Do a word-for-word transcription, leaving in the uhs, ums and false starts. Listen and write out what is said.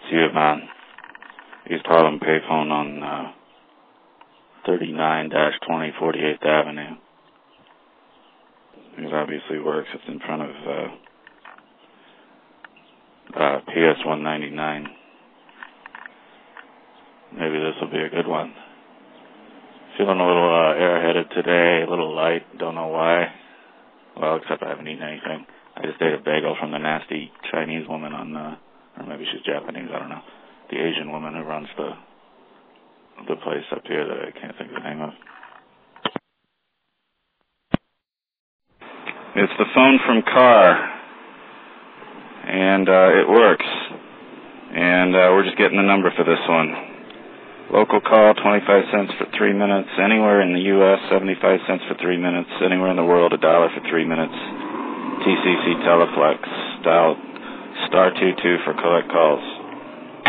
U of Man. East Harlem payphone on uh, thirty-nine twenty forty-eighth Avenue. It obviously works. It's in front of uh, uh, P S one ninety-nine. Maybe this will be a good one. Feeling a little uh, airheaded today, a little light, don't know why. Well, except I haven't eaten anything. I just ate a bagel from the nasty Chinese woman on, uh, or maybe she's Japanese, I don't know. The Asian woman who runs the the place up here that I can't think of the name of. It's the phone from Carr, and uh, it works. And uh, we're just getting the number for this one. Local call, twenty-five cents for three minutes. Anywhere in the U S, seventy-five cents for three minutes. Anywhere in the world, a dollar for three minutes. T C C Teleflex. Dial star two two for collect calls.